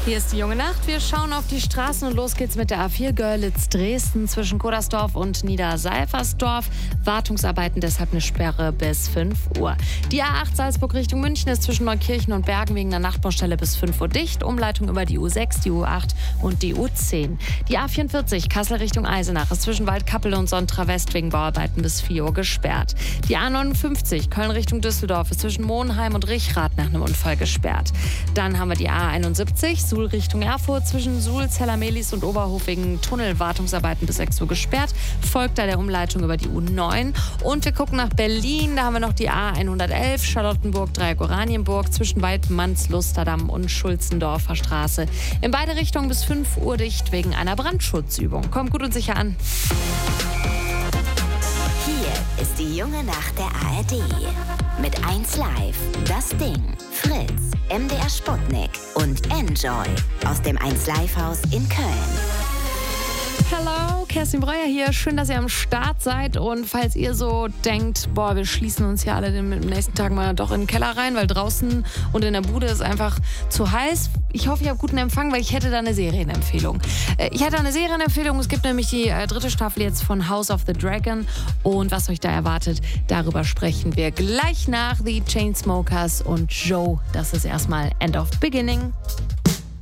Hier ist die junge Nacht. Wir schauen auf die Straßen und los geht's mit der A4 Görlitz-Dresden zwischen Kodersdorf und Niedersalversdorf. Wartungsarbeiten, deshalb eine Sperre bis 5 Uhr. Die A8 Salzburg Richtung München ist zwischen Neukirchen und Bergen wegen der Nachtbaustelle bis 5 Uhr dicht. Umleitung über die U6, die U8 und die U10. Die A44 Kassel Richtung Eisenach ist zwischen Waldkappel und Sontra West wegen Bauarbeiten bis 4 Uhr gesperrt. Die A59 Köln Richtung Düsseldorf ist zwischen Monheim und Richrath nach einem Unfall gesperrt. Dann haben wir die A71 Suhl Richtung Erfurt zwischen Suhl, Zellermelis und Oberhof wegen Tunnelwartungsarbeiten bis 6 Uhr gesperrt. Folgt da der Umleitung über die U9. Und wir gucken nach Berlin. Da haben wir noch die A111 Charlottenburg, Dreieck-Oranienburg zwischen Weidmanns, Lusterdamm und Schulzendorfer Straße. In beide Richtungen bis 5 Uhr dicht wegen einer Brandschutzübung. Kommt gut und sicher an. Hier ist die junge Nacht der ARD. Mit 1 Live, Das Ding, Fritz, MDR Sputnik und Enjoy aus dem 1 Live Haus in Köln. Hallo, Kerstin Breuer hier. Schön, dass ihr am Start seid. Und falls ihr so denkt, wir schließen uns hier alle den nächsten Tag mal doch in den Keller rein, weil draußen und in der Bude ist einfach zu heiß. Ich hoffe, ich habe guten Empfang, weil ich hätte da eine Serienempfehlung. Es gibt nämlich die 3. Staffel jetzt von House of the Dragon. Und was euch da erwartet, darüber sprechen wir gleich nach The Chainsmokers und Joe. Das ist erstmal End of Beginning.